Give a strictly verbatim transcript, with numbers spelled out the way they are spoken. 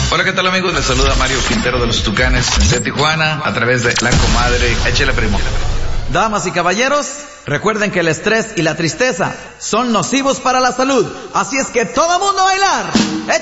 Hola, ¿qué tal, amigos? Les saluda Mario Quintero de los Tucanes de Tijuana a través de La Comadre. Échale, primo. Damas y caballeros, recuerden que el estrés y la tristeza son nocivos para la salud. Así es que todo mundo a bailar.